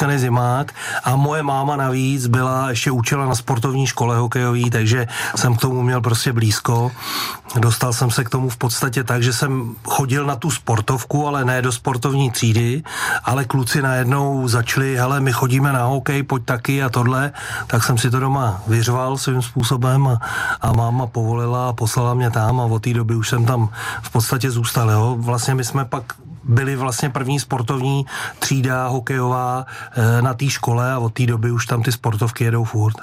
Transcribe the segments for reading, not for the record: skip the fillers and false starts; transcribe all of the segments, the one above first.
vytřískaný zimák a moje máma navíc ještě učila na sportovní škole hokejový, takže jsem k tomu měl prostě blízko. Dostal jsem se k tomu v podstatě tak, že jsem chodil na tu sportovku, ale ne do sportovní třídy, ale kluci najednou začali, hele, my chodíme na hokej, pojď taky a tohle, tak jsem si to doma vyřval svým způsobem a máma povolila a poslala mě tam a od té doby už jsem tam v podstatě zůstal, jo. Vlastně my jsme pak byli vlastně první sportovní třída hokejová na té škole a od té doby už tam ty sportovky jedou furt.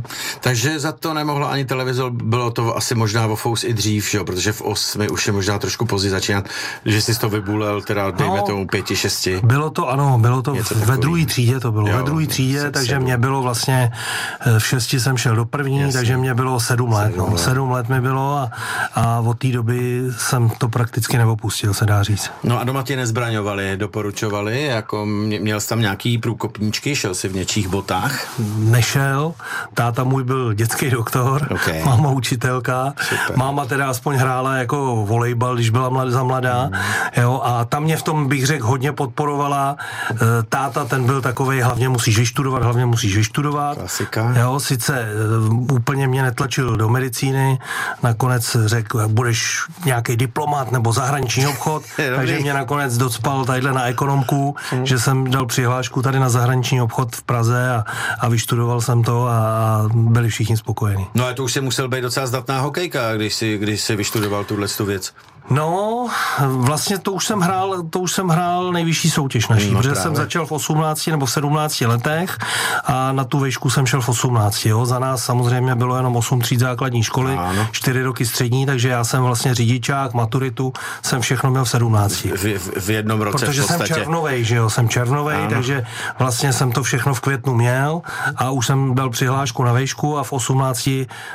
Takže za to nemohla ani televizor, bylo to asi možná o fous i dřív, že? Protože v 8 už je možná trošku později začínat, že jsi to vybulel, teda dejme tomu 5, 6. Bylo to, ano, bylo to ve druhé třídě to bylo, jo, ve druhé třídě, takže 7. mě bylo vlastně, v 6 jsem šel do první, jasně. Takže mě bylo 7 let, 7 let mi bylo a od té doby jsem to prakticky neopustil, se dá říct. No a doma tě nezbraňovali, doporučovali, jako měl jsi tam nějaký průkopníčky, šel jsi v něčích botách? Nešel, táta můj byl dětský doktor, okay. Máma učitelka, super. Máma teda aspoň hrála jako volejbal, když byla za mladá, jo, a tam mě v tom, bych řekl, hodně podporovala. Táta, ten byl takovej, hlavně musíš vyštudovat. Klasika. Jo, sice úplně mě netlačil do medicíny, nakonec řekl, budeš nějaký diplomát nebo zahraniční obchod, takže mě nakonec docpal tadyhle na ekonomku, že jsem dal přihlášku tady na zahraniční obchod v Praze a vyštudoval jsem to a byli všichni spokojení. No a to už si musel být docela zdatná hokejka, když jsi vyštudoval tuhletu věc. No, vlastně to už jsem hrál nejvyšší soutěž naší, protože jsem začal v 18 nebo v 17 letech a na tu výšku jsem šel v 18, jo. Za nás samozřejmě bylo jenom 8 tříd základní školy, ano. 4 roky střední, takže já jsem vlastně řidičák, maturitu, jsem všechno měl v 17. V jednom roce protože v podstatě. Jsem červnovej, že jo, jsem červnovej, takže vlastně jsem to všechno v květnu měl a už jsem dal přihlášku na výšku a v 18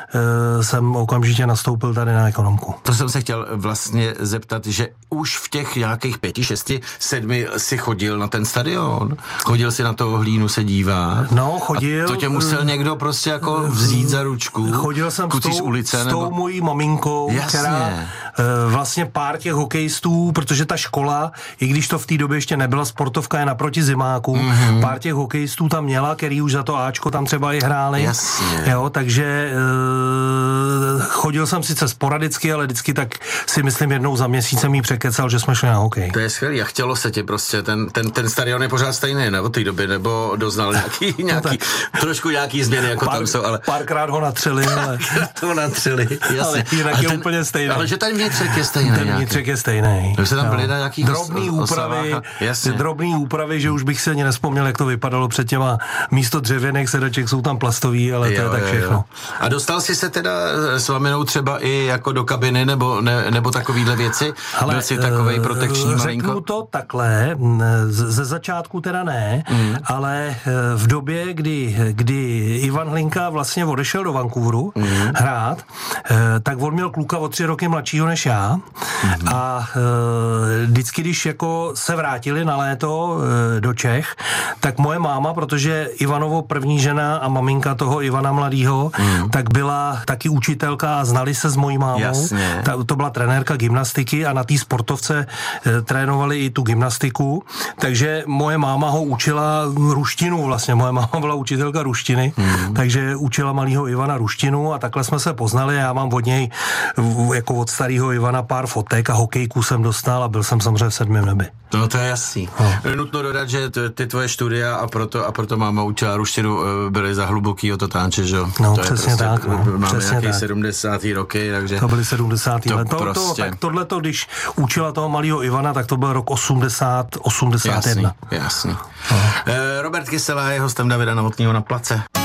jsem okamžitě nastoupil tady na ekonomku. To jsem se chtěl vlastně zeptat, že už v těch nějakých 5, 6, 7 si chodil na ten stadion? Chodil si na to Hlínu se dívat? No, chodil. A to tě musel někdo prostě jako vzít za ručku? Chodil jsem s tou mojí maminkou, jasně. Která vlastně pár těch hokejistů, protože ta škola, i když to v té době ještě nebyla sportovka, je naproti zimáku, pár těch hokejistů tam měla, který už za to Ačko tam třeba i hráli. Jasně. Jo, takže chodil jsem sice sporadicky, ale vždycky tak si myslím jednou za měsíc jí překecal, že jsme šli na hokej. To je skvělý a chtělo se ti prostě, ten stadion je pořád stejný, ne, od té doby, nebo doznal nějaký trošku nějaký změny, jako tam jsou, ale... Párkrát ho natřeli, ale... jasně. Ale jinak je ten stejný. Ale že ten vnitřek je stejný. Ten vnitřek je stejný. Už se tam byly na nějakých drobný úpravy, že už bych se ani nespomněl, jak to vypadalo před těma, místo dřevěných sedaček jsou tam plastový, ale to je tak všechno. Jo. A dostal jsi se teda s maminou třeba i jako do kabiny, nebo takovýhle věci? Byl jsi takovej protekční malinko? Řeknu to takhle, ze začátku teda ne, ale v době, kdy Ivan Hlinka vlastně odešel do Vancouveru hrát, tak on měl kluka o 3 roky mladšího než já a vždycky, když jako se vrátili na léto do Čech, tak moje máma, protože Ivanovo první žena a maminka toho Ivana mladýho, tak byla taky učitelka a znali se s mojí mámou. To byla trenérka gymnastiky a na té sportovce trénovali i tu gymnastiku, takže moje máma ho učila ruštinu vlastně. Moje máma byla učitelka ruštiny, takže učila malýho Ivana ruštinu a takhle jsme se poznali. Já mám od něj jako od starého Ivana pár fotek a hokejku jsem dostal a byl jsem samozřejmě v 7. nebi. No to je jasný. Nutno dodat, že ty tvoje studia a proto máma učila ruštinu byly za hlubokýho totáče, že jo? No to přesně prostě, tak. Máme nějaké 70. roky, takže... To byly 70. let. Tak tohleto, když učila toho malého Ivana, tak to byl rok 80, 81. Jasný. Robert Kysela je hostem Davida Novotného na Place.